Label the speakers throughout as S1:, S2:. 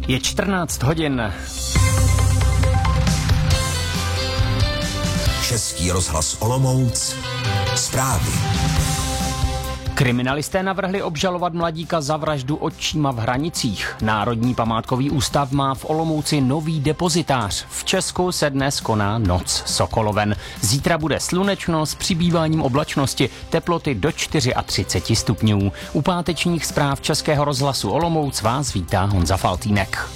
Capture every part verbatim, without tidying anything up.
S1: Je čtrnáct hodin.
S2: Český rozhlas Olomouc. Zprávy.
S1: Kriminalisté navrhli obžalovat mladíka za vraždu otčíma v Hranicích. Národní památkový ústav má v Olomouci nový depozitář. V Česku se dnes koná Noc sokoloven. Zítra bude slunečno s přibýváním oblačnosti, teploty do třicet čtyři stupňů. U pátečních zpráv Českého rozhlasu Olomouc vás vítá Honza Faltýnek.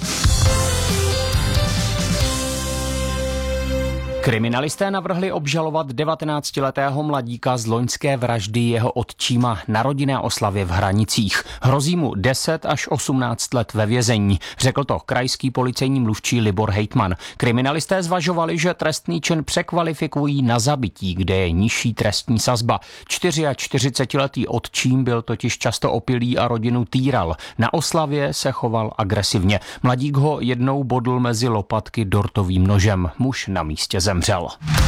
S1: Kriminalisté navrhli obžalovat devatenáctiletého mladíka z loňské vraždy jeho otčíma na rodinné oslavě v Hranicích. Hrozí mu deset až osmnáct let ve vězení, řekl to krajský policejní mluvčí Libor Hejtman. Kriminalisté zvažovali, že trestný čin překvalifikují na zabití, kde je nižší trestní sazba. čtyřiačtyřicetiletý otčím byl totiž často opilý a rodinu týral. Na oslavě se choval agresivně. Mladík ho jednou bodl mezi lopatky dortovým nožem. Muž na místě zemřel. Zemřel.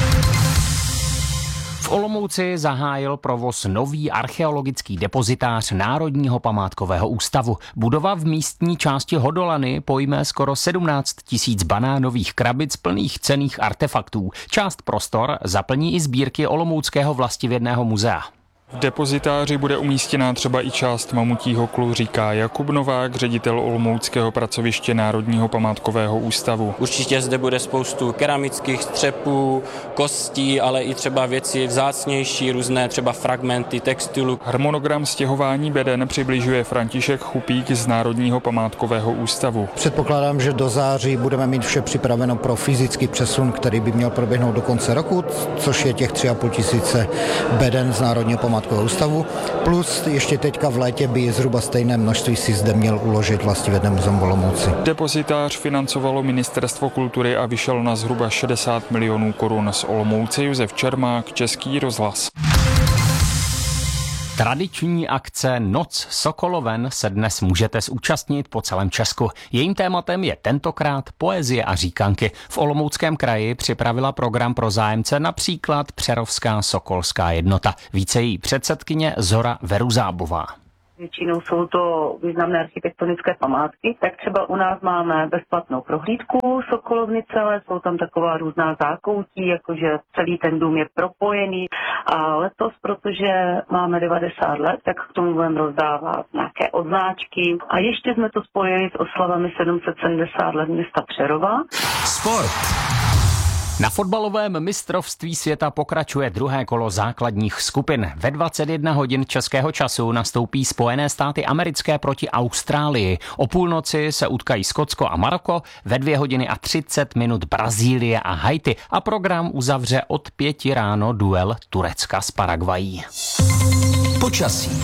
S1: V Olomouci zahájil provoz nový archeologický depozitář Národního památkového ústavu. Budova v místní části Hodolany pojme skoro sedmnáct tisíc banánových krabic plných cenných artefaktů. Část prostor zaplní i sbírky Olomouckého vlastivědného muzea.
S3: V depozitáři bude umístěná třeba i část mamutího klu, říká Jakub Novák, ředitel olomouckého pracoviště Národního památkového ústavu.
S4: Určitě zde bude spoustu keramických střepů, kostí, ale i třeba věci vzácnější, různé třeba fragmenty textilu.
S3: Harmonogram stěhování beden přibližuje František Chupík z Národního památkového ústavu.
S5: Předpokládám, že do září budeme mít vše připraveno pro fyzický přesun, který by měl proběhnout do konce roku, což je těch tři a půl tisíce beden z Národního památkového ústavu, plus ještě teďka v létě by zhruba stejné množství si zde měl uložit Vlastivědné muzeum v Olomouci.
S3: Depozitář financovalo Ministerstvo kultury a vyšel na zhruba šedesát milionů korun. Z Olomouce Josef Čermák, Český rozhlas.
S1: Tradiční akce Noc sokoloven se dnes můžete zúčastnit po celém Česku. Jejím tématem je tentokrát poezie a říkanky. V Olomouckém kraji připravila program pro zájemce například Přerovská sokolská jednota. Více její předsedkyně Zora Veruzábová.
S6: Většinou jsou to významné architektonické památky, tak třeba u nás máme bezplatnou prohlídku Sokolovnice, ale jsou tam taková různá zákoutí, jakože celý ten dům je propojený. A letos, protože máme devadesát let, tak k tomu budeme rozdávat nějaké odznáčky. A ještě jsme to spojili s oslavami sedm set sedmdesát let města Přerova.
S2: Sport.
S1: Na fotbalovém mistrovství světa pokračuje druhé kolo základních skupin. Ve dvacet jedna hodin českého času nastoupí Spojené státy americké proti Austrálii. O půlnoci se utkají Skotsko a Maroko, ve dvě hodiny a třicet minut Brazílie a Haiti a program uzavře od pěti ráno duel Turecka s Paraguayí.
S2: Počasí.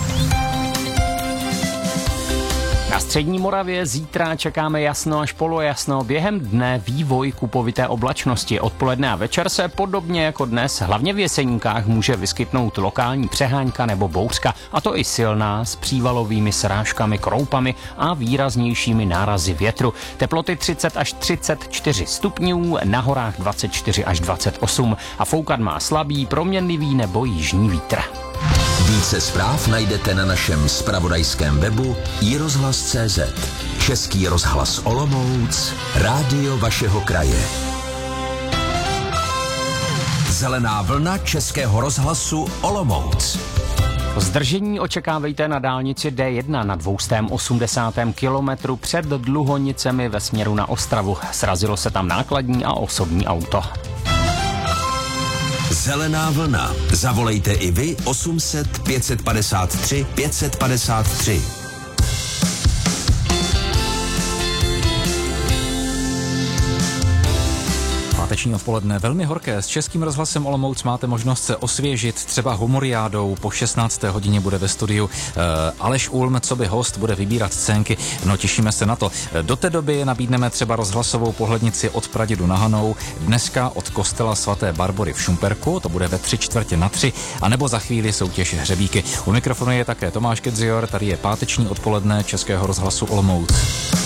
S1: Na střední Moravě zítra čekáme jasno až polojasno, během dne vývoj kupovité oblačnosti. Odpoledne a večer se podobně jako dnes, hlavně v Jeseníkách, může vyskytnout lokální přehánka nebo bouřka, a to i silná s přívalovými srážkami, kroupami a výraznějšími nárazy větru. Teploty třicet až třicet čtyři stupňů, na horách dvacet čtyři až dvacet osm a foukat má slabý, proměnlivý nebo jižní vítr.
S2: Více zpráv najdete na našem zpravodajském webu i rozhlas tečka cé zet. Český rozhlas Olomouc, rádio vašeho kraje. Zelená vlna Českého rozhlasu Olomouc.
S1: Zdržení očekávejte na dálnici D jedna na dvě stě osmdesát kilometrů před Dluhonicemi ve směru na Ostravu. Srazilo se tam nákladní a osobní auto.
S2: Zelená vlna. Zavolejte i vy osm set pět set padesát tři pět set padesát tři.
S7: Páteční odpoledne velmi horké. S Českým rozhlasem Olomouc máte možnost se osvěžit třeba humoriádou. Po šestnácté hodině bude ve studiu uh, Aleš Ulm, co by host, bude vybírat scénky. No, těšíme se na to. Do té doby nabídneme třeba rozhlasovou pohlednici od pradědu na Hanou. Dneska od kostela svaté Barbory v Šumperku, to bude ve tři čtvrtě na tři, anebo za chvíli soutěž hřebíky. U mikrofonu je také Tomáš Kedzior, tady je páteční odpoledne Českého rozhlasu Olomouc.